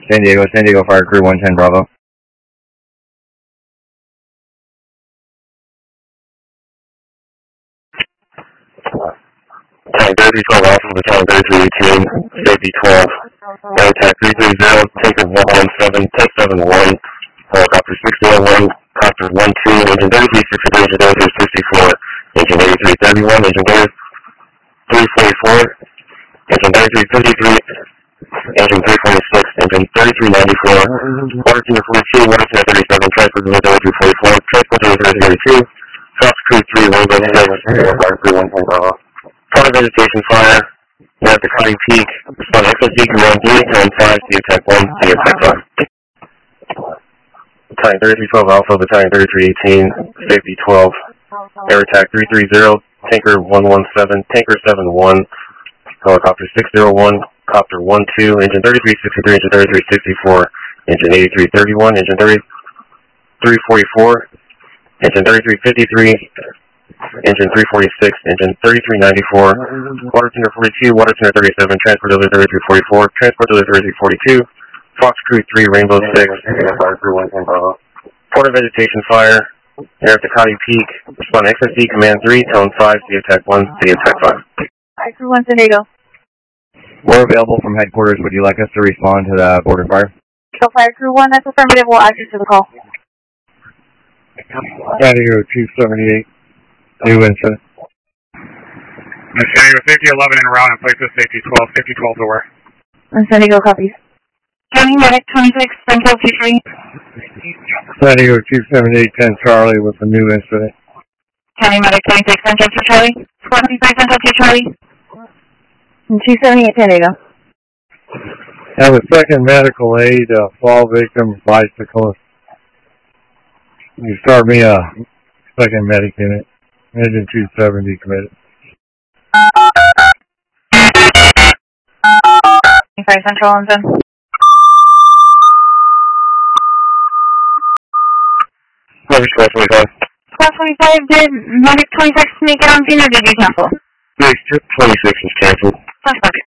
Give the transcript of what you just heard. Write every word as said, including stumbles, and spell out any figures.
San Diego, San Diego Fire Crew one ten Bravo. Tank thirty-three twelve Alpha, Battalion thirty-three eighteen, safety twelve, air attack three three zero, tanker one one seven, test seven one, helicopter six zero one, copter one two, engine thirty-three sixty-three, engine thirty-three sixty-four, engine eighty-three thirty-one, engine thirty-three forty-four, engine thirty-three fifty-three, engine three forty-six, engine thirty-three ninety-four, water tender forty-two, water tender thirty-seven, transport delivery thirty-three forty-four, transport delivery thirty-two, Fox Crew three, Rainbow six, Fire Crew one ten Bravo. Part of vegetation fire, at the Cutting Peak, respond X S D command three, tone five, C attack one, C attack five. Battalion thirty-three twelve Alpha, Battalion thirty-three eighteen, safety twelve, air attack three three zero, tanker one one seven, tanker seven one, helicopter six zero one, copter one two, engine thirty-three sixty-three, engine thirty-three sixty-four, engine eighty-three thirty-one, engine thirty-three forty-four, engine thirty-three fifty-three, engine three forty-six, engine thirty-three ninety-four, water tender forty-two, water tender thirty-seven, transport delivery thirty-three forty-four, transport delivery thirty-three forty-two, Fox Crew three, Rainbow six, Fire Crew one ten Bravo. Port of vegetation fire, air at the Cutting Peak, respond X S D command three, tone five, C attack one, C attack five. Fire Crew one, San Diego. We're available from headquarters. Would you like us to respond to the border fire? So Fire Crew one, that's affirmative. We'll add you to the call. San Diego two seventy-eight, new incident. San Diego safety eleven en route and place of safety twelve, safety twelve to where? San Diego copies. County Medic twenty-six, Central two three. San Diego two seventy-eight, ten Charlie with a new incident. County Medic twenty-six, Central two Charlie. Squad twenty-five, Central two Charlie. two seventy-eight, San Diego. Have a second medical aid, uh, fall victim, bicyclist. You start me a second medic unit. Engine two seventy committed. twenty-five, Central on ten. Squad twenty-five. Squad twenty-five, did Medic twenty-six make it on scene or did you cancel? twenty-six is canceled. Flash bucket.